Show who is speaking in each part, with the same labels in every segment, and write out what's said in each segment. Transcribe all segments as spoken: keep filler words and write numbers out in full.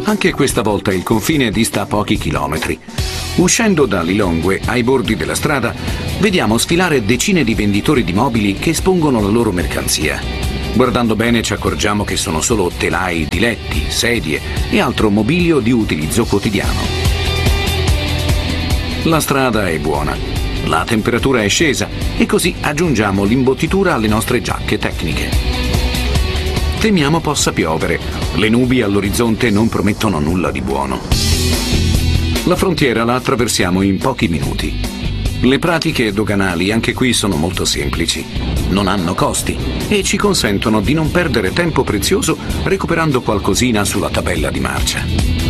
Speaker 1: Anche questa volta il confine dista pochi chilometri. Uscendo da Lilongwe, ai bordi della strada, vediamo sfilare decine di venditori di mobili che espongono la loro mercanzia. Guardando bene ci accorgiamo che sono solo telai di letti, sedie e altro mobilio di utilizzo quotidiano. La strada è buona, la temperatura è scesa e così aggiungiamo l'imbottitura alle nostre giacche tecniche. Temiamo possa piovere, le nubi all'orizzonte non promettono nulla di buono. La frontiera la attraversiamo in pochi minuti. Le pratiche doganali anche qui sono molto semplici, non hanno costi e ci consentono di non perdere tempo prezioso recuperando qualcosina sulla tabella di marcia.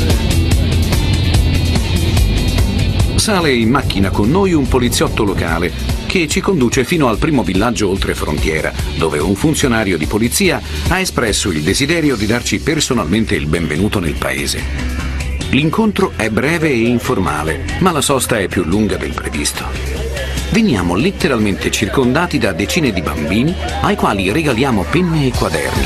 Speaker 1: Sale in macchina con noi un poliziotto locale che ci conduce fino al primo villaggio oltre frontiera, dove un funzionario di polizia ha espresso il desiderio di darci personalmente il benvenuto nel paese. L'incontro è breve e informale, ma la sosta è più lunga del previsto. Veniamo letteralmente circondati da decine di bambini ai quali regaliamo penne e quaderni.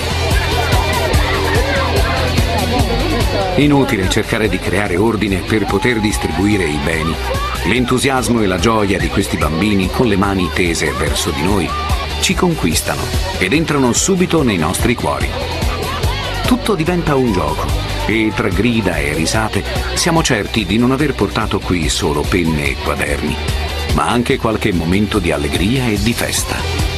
Speaker 1: Inutile cercare di creare ordine per poter distribuire i beni. L'entusiasmo e la gioia di questi bambini con le mani tese verso di noi ci conquistano ed entrano subito nei nostri cuori. Tutto diventa un gioco e tra grida e risate siamo certi di non aver portato qui solo penne e quaderni, ma anche qualche momento di allegria e di festa.